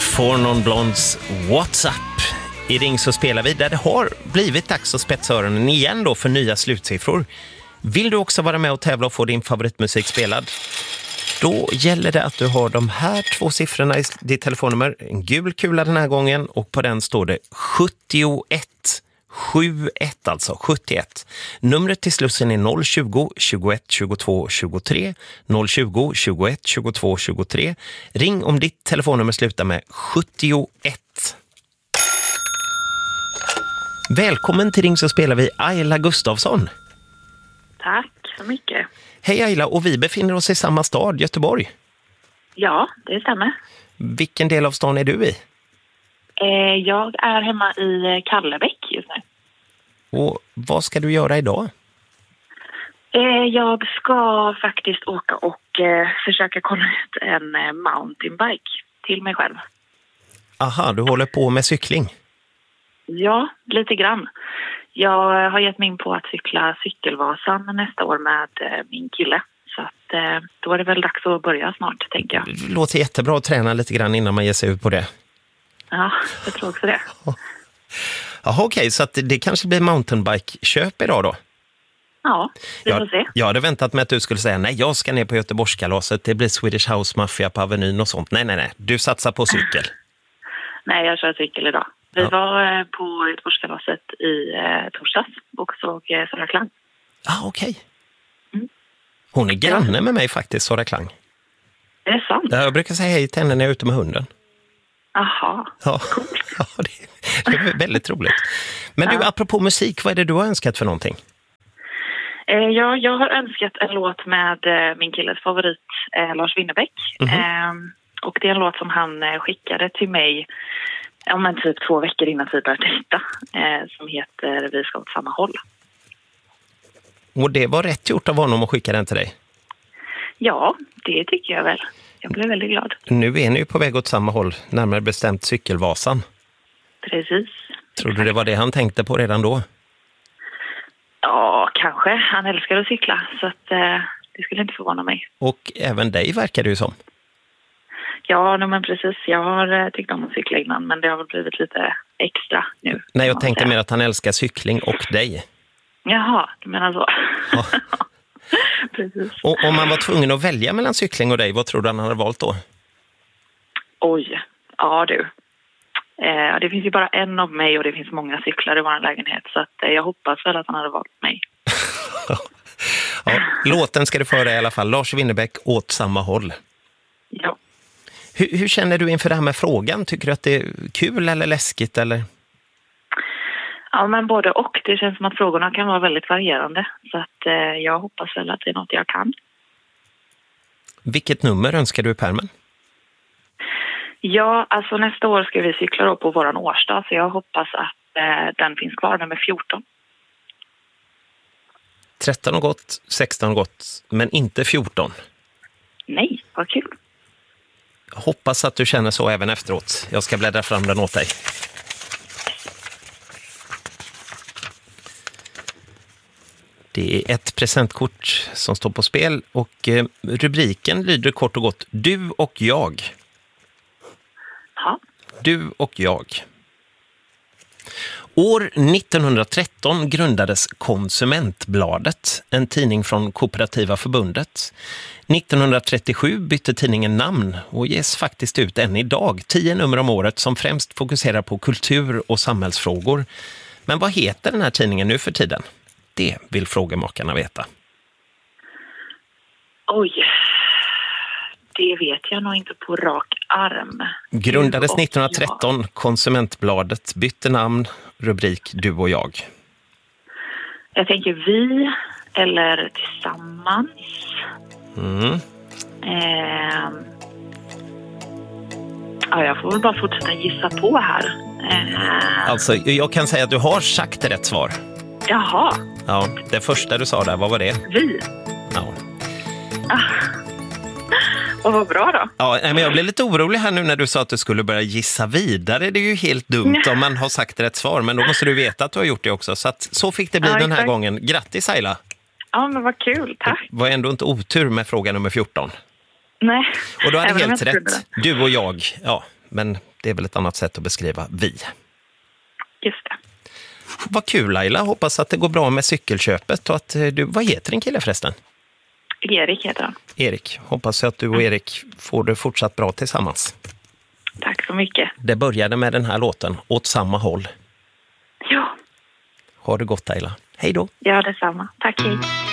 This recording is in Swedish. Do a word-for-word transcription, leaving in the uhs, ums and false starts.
Four Non Blondes What's Up. I Ring så spelar vi där det har blivit dags att spetsa öronen igen då för nya slutsiffror. Vill du också vara med och tävla och få din favoritmusik spelad? Då gäller det att du har de här två siffrorna i ditt telefonnummer. En gul kula den här gången och på den står det sjuttioett. sjuttioett alltså, sjuttioett. Numret till slussen är noll tjugo, tjugoett, tjugotvå, tjugotre. noll tjugo, tjugoett, tjugotvå, tjugotre. Ring om ditt telefonnummer slutar med sjuttioett. Välkommen till Ring så spelar vi Ayla Gustafsson. Tack så mycket. Hej Ayla, och vi befinner oss i samma stad, Göteborg. Ja, det stämmer. Vilken del av stan är du i? Eh, jag är hemma i Kallebäck just nu. Och vad ska du göra idag? Eh, jag ska faktiskt åka och eh, försöka kolla ut en eh, mountainbike till mig själv. Aha, du håller på med cykling. Ja, lite grann. Jag har gett mig in på att cykla Cykelvasan nästa år med eh, min kille. Så att, eh, då är det väl dags att börja snart, tänker jag. Det låter jättebra att träna lite grann innan man ger sig ut på det. Ja, jag tror också det. Jaha, okej, okay, så att det, det kanske blir mountainbike-köp idag då? Ja, vi får jag, se. Jag hade väntat mig att du skulle säga nej, jag ska ner på Göteborgskalaset, det blir Swedish House Mafia på Avenyn och sånt. Nej, nej, nej, du satsar på cykel. Nej, jag kör cykel idag. Vi ja. var eh, på Göteborgskalaset i eh, torsdags och såg eh, Sara Klang. Ah, okej. Okay. Mm. Hon är granne med mig faktiskt, Sara Klang. Det är sant. Jag brukar säga hej till henne när jag är ute med hunden. Aha, ja. coolt. Ja, det, det är väldigt roligt. Men du, ja. apropå musik, vad är det du har önskat för någonting? Eh, ja, jag har önskat en låt med eh, min killes favorit, eh, Lars Winnerbäck. Mm-hmm. Eh, och det är en låt som han eh, skickade till mig ja, men typ två veckor innan vi började dejta. Eh, som heter Vi ska åt samma håll. Och det var rätt gjort av honom att skicka den till dig? Ja, det tycker jag väl. Jag blev väldigt glad. Nu är ni ju på väg åt samma håll, närmare bestämt Cykelvasan. Precis. Tror du det var det han tänkte på redan då? Ja, kanske. Han älskar att cykla, så att, eh, det skulle inte förvåna mig. Och även dig verkar det ju som. Ja, no, men precis. Jag har eh, tyckt om att cykla innan, men det har väl blivit lite extra nu. Nej, jag tänkte mer att han älskar cykling och dig. Jaha, du menar så. Ja. Precis. Och om man var tvungen att välja mellan cykling och dig, vad tror du han hade valt då? Oj, ja du. Eh, det finns ju bara en av mig och det finns många cyklar i vår lägenhet. Så att, eh, jag hoppas väl att han hade valt mig. Ja, låten ska du föra i alla fall. Lars Winnerbäck åt samma håll. Ja. Hur, hur känner du inför det här med frågan? Tycker du att det är kul eller läskigt? Eller? Ja, men både och. Det känns som att frågorna kan vara väldigt varierande. Så att, eh, jag hoppas väl att det är något jag kan. Vilket nummer önskar du i pärmen? Ja, alltså nästa år ska vi cykla då på våran årsdag. Så jag hoppas att eh, den finns kvar, nummer fjorton. tretton har gått, sexton har gått, men inte fjorton. Nej, vad kul. Jag hoppas att du känner så även efteråt. Jag ska bläddra fram den åt dig. Det är ett presentkort som står på spel och eh, rubriken lyder kort och gott Du och jag. Ja. Du och jag. År nittonhundratretton grundades Konsumentbladet, en tidning från Kooperativa förbundet. nittonhundratrettiosju bytte tidningen namn och ges faktiskt ut än idag, tio nummer om året som främst fokuserar på kultur och samhällsfrågor. Men vad heter den här tidningen nu för tiden? Det vill frågemakarna veta. Oj, det vet jag nog inte på rak arm. Grundades nittonhundratretton, Konsumentbladet, bytte namn, rubrik Du och jag. Jag tänker vi eller tillsammans. Mm. Eh, ja, jag får väl bara fortsätta gissa på här. Eh, Alltså, jag kan säga att du har sagt rätt svar. Jaha. Ja, det första du sa där, vad var det? Vi. Ja. Ah. Och vad bra då. Ja, men jag blev lite orolig här nu när du sa att du skulle börja gissa vidare. Det är ju helt dumt om man har sagt rätt svar, men då måste du veta att du har gjort det också. Så, att, så fick det bli ja, den här exakt. gången. Grattis Ayla! Ja, men vad kul, tack. Det var ändå inte otur med fråga nummer fjorton. Nej. Och du hade Även helt rätt. Du och jag, ja, men Det är väl ett annat sätt att beskriva vi. Just det. Vad kul Laila, hoppas att det går bra med cykelköpet och att du, vad heter din kille förresten? Erik heter han. Erik, hoppas att du och Erik får det fortsatt bra tillsammans. Tack så mycket. Det började med den här låten, Åt samma håll. Ja. Ha det gott Laila. Hej då. Ja, detsamma. Tack, hej.